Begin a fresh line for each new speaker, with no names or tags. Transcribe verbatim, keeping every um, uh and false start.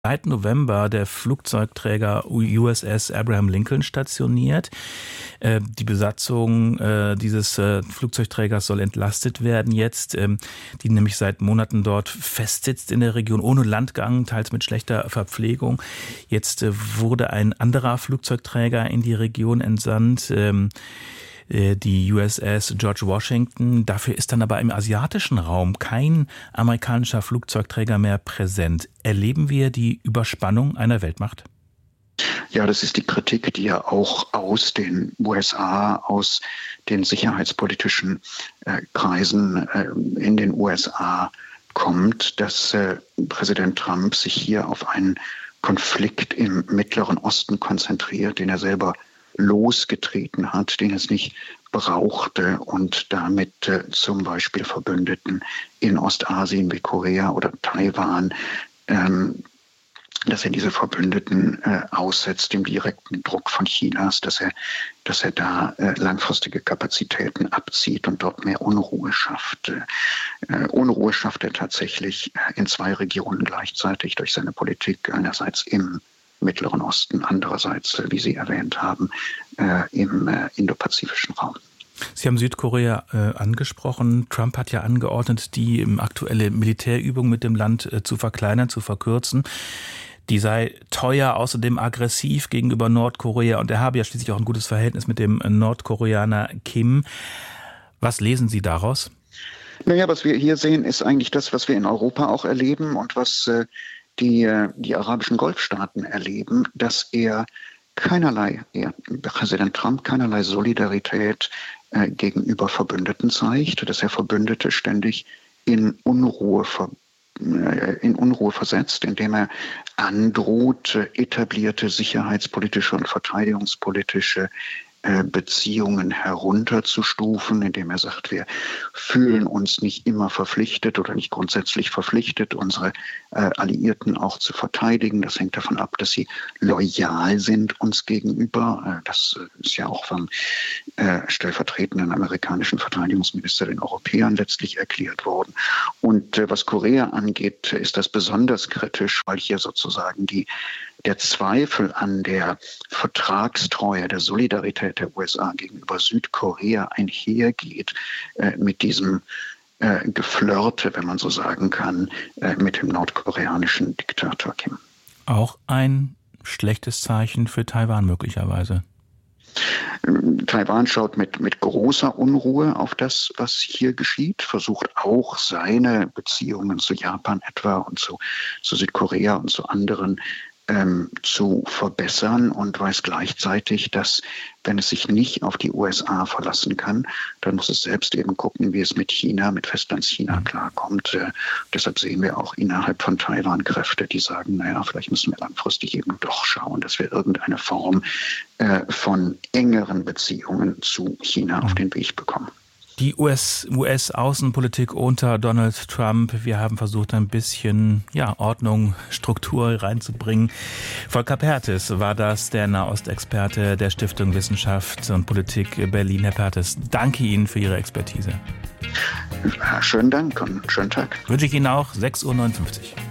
Seit November der Flugzeugträger U S S Abraham Lincoln stationiert. Die Besatzung dieses Flugzeugträgers soll entlastet werden jetzt, die nämlich seit Monaten dort festsitzt in der Region, ohne Landgang, teils mit schlechter Verpflegung. Jetzt wurde ein anderer Flugzeugträger in die Region entsandt, die U S S George Washington. Dafür ist dann aber im asiatischen Raum kein amerikanischer Flugzeugträger mehr präsent. Erleben wir die Überspannung einer Weltmacht?
Ja, das ist die Kritik, die ja auch aus den U S A, aus den sicherheitspolitischen äh, Kreisen äh, in den U S A kommt, dass äh, Präsident Trump sich hier auf einen Konflikt im Mittleren Osten konzentriert, den er selber losgetreten hat, den es nicht brauchte und damit äh, zum Beispiel Verbündeten in Ostasien wie Korea oder Taiwan, ähm, dass er diese Verbündeten äh, aussetzt, dem direkten Druck von Chinas, dass er, dass er da äh, langfristige Kapazitäten abzieht und dort mehr Unruhe schafft. Äh, Unruhe schafft er tatsächlich in zwei Regionen gleichzeitig durch seine Politik, einerseits im Mittleren Osten, andererseits, wie Sie erwähnt haben, äh, im äh, indopazifischen Raum.
Sie haben Südkorea äh, angesprochen. Trump hat ja angeordnet, die ähm, aktuelle Militärübung mit dem Land äh, zu verkleinern, zu verkürzen. Die sei teuer, außerdem aggressiv gegenüber Nordkorea und er habe ja schließlich auch ein gutes Verhältnis mit dem Nordkoreaner Kim. Was lesen Sie daraus?
Naja, was wir hier sehen, ist eigentlich das, was wir in Europa auch erleben und was äh, die, die arabischen Golfstaaten erleben, dass er keinerlei, er, Präsident Trump keinerlei Solidarität äh, gegenüber Verbündeten zeigt, dass er Verbündete ständig in Unruhe, äh, in Unruhe versetzt, indem er androht, etablierte sicherheitspolitische und verteidigungspolitische Beziehungen herunterzustufen, indem er sagt, wir fühlen uns nicht immer verpflichtet oder nicht grundsätzlich verpflichtet, unsere äh, Alliierten auch zu verteidigen. Das hängt davon ab, dass sie loyal sind uns gegenüber. Äh, das ist ja auch vom äh, stellvertretenden amerikanischen Verteidigungsminister den Europäern letztlich erklärt worden. Und äh, was Korea angeht, ist das besonders kritisch, weil hier sozusagen die der Zweifel an der Vertragstreue, der Solidarität der U S A gegenüber Südkorea einhergeht äh, mit diesem äh, Geflirte, wenn man so sagen kann, äh, mit dem nordkoreanischen Diktator Kim.
Auch ein schlechtes Zeichen für Taiwan möglicherweise.
Taiwan schaut mit, mit großer Unruhe auf das, was hier geschieht, versucht auch seine Beziehungen zu Japan etwa und zu, zu Südkorea und zu anderen ähm, zu verbessern und weiß gleichzeitig, dass, wenn es sich nicht auf die U S A verlassen kann, dann muss es selbst eben gucken, wie es mit China, mit Festlandschina klarkommt. Äh, deshalb sehen wir auch innerhalb von Taiwan Kräfte, die sagen, naja, vielleicht müssen wir langfristig eben doch schauen, dass wir irgendeine Form äh, von engeren Beziehungen zu China auf den Weg bekommen.
Die U S-Außenpolitik unter Donald Trump. Wir haben versucht, ein bisschen ja, Ordnung, Struktur reinzubringen. Volker Perthes war das, der Nahostexperte der Stiftung Wissenschaft und Politik Berlin. Herr Perthes, danke Ihnen für Ihre Expertise.
Ja, schönen Dank und schönen Tag.
Wünsche ich Ihnen auch. sechs Uhr neunundfünfzig.